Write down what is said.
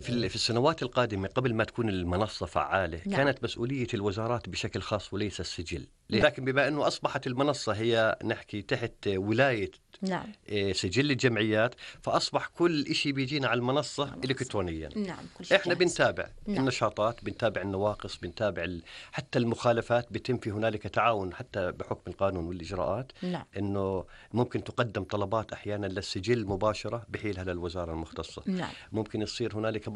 في السنوات القادمة قبل ما تكون المنصة فعالة نعم. كانت مسؤولية الوزارات بشكل خاص وليس السجل، نعم. لكن بما أنه أصبحت المنصة هي نحكي تحت ولاية نعم. سجل الجمعيات، فأصبح كل إشي بيجينا على المنصة نعم. إلكترونيا. نعم. كل شيء إحنا جاهز. بنتابع نعم. النشاطات، بنتابع النواقص، بنتابع حتى المخالفات، بيتم في هنالك تعاون حتى بحكم القانون والإجراءات، نعم. إنه ممكن تقدم طلبات أحيانا للسجل مباشرة بحيلها للوزارة المختصة. نعم. ممكن يصير هنالك